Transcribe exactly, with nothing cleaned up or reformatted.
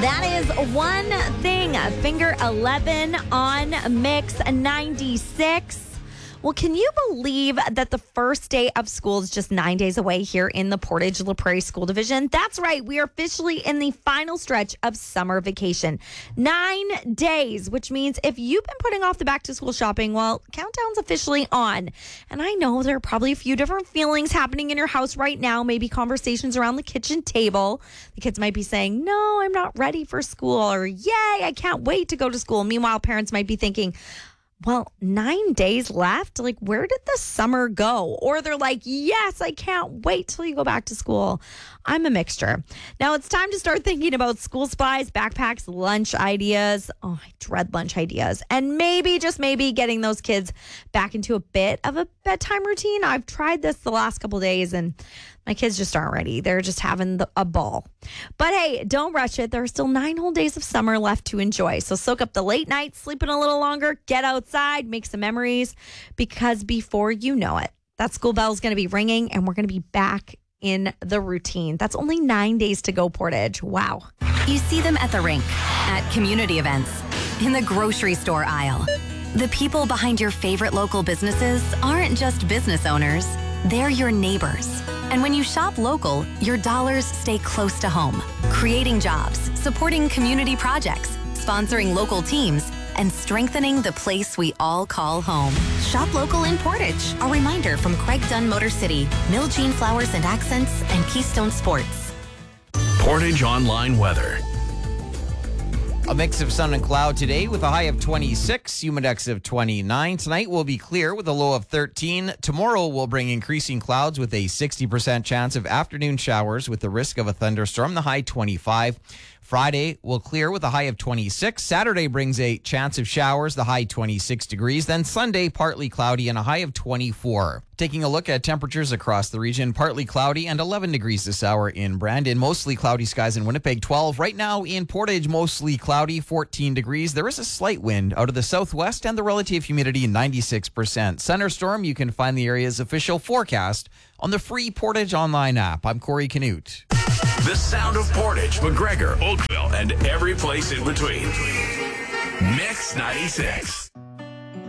That is One Thing, Finger eleven on Mix ninety-six. Well, can you believe that the first day of school is just nine days away here in the Portage La Prairie School Division? That's right. We are officially in the final stretch of summer vacation. Nine days, which means if you've been putting off the back to school shopping, well, countdown's officially on. And I know there are probably a few different feelings happening in your house right now, maybe conversations around the kitchen table. The kids might be saying, no, I'm not ready for school, or yay, I can't wait to go to school. Meanwhile, parents might be thinking, well, nine days left? Like, where did the summer go? Or they're like, yes, I can't wait till you go back to school. I'm a mixture. Now it's time to start thinking about school supplies, backpacks, lunch ideas. Oh, I dread lunch ideas. And maybe, just maybe, getting those kids back into a bit of a bedtime routine. I've tried this the last couple of days and my kids just aren't ready. They're just having the, a ball. But hey, don't rush it. There are still nine whole days of summer left to enjoy. So soak up the late nights, sleeping a little longer, get outside, make some memories, because before you know it, that school bell is going to be ringing and we're going to be back in the routine. That's only nine days to go, Portage. Wow. You see them at the rink, at community events, in the grocery store aisle. The people behind your favorite local businesses aren't just business owners. They're your neighbors. And when you shop local, your dollars stay close to home, creating jobs, supporting community projects, sponsoring local teams, and strengthening the place we all call home. Shop local in Portage. A reminder from Craig Dunn Motor City, Mill Jean Flowers and Accents, and Keystone Sports. Portage Online Weather. A mix of sun and cloud today with a high of twenty-six, humidex of twenty-nine. Tonight will be clear with a low of thirteen. Tomorrow will bring increasing clouds with a sixty percent chance of afternoon showers with the risk of a thunderstorm, the high twenty-five. Friday will clear with a high of twenty-six. Saturday brings a chance of showers, the high twenty-six degrees. Then Sunday, partly cloudy and a high of twenty-four. Taking a look at temperatures across the region, partly cloudy and eleven degrees this hour in Brandon. Mostly cloudy skies in Winnipeg, twelve. Right now in Portage, mostly cloudy, fourteen degrees. There is a slight wind out of the southwest and the relative humidity ninety-six percent. Thunderstorm, you can find the area's official forecast on the free Portage Online app. I'm Corey Canute. The sound of Portage, McGregor, Oakville, and every place in between. Mix ninety-six.